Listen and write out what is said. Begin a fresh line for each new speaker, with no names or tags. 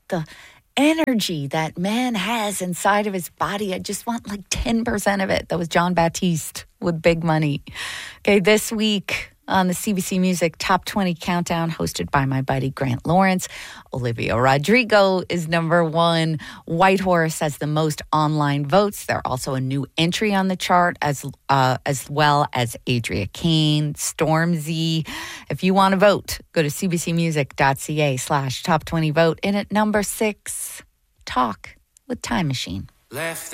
the energy that man has inside of his body. I just want like 10% of it. That was John Baptiste with Big Money. Okay, this week on the CBC Music Top 20 Countdown, hosted by my buddy Grant Lawrence, Olivia Rodrigo is number one. Whitehorse has the most online votes. They're also a new entry on the chart, as well as Adria Kane, Stormzy. If you want to vote, go to cbcmusic.ca/top20vote. And at number 6, Talk with Time Machine.
Left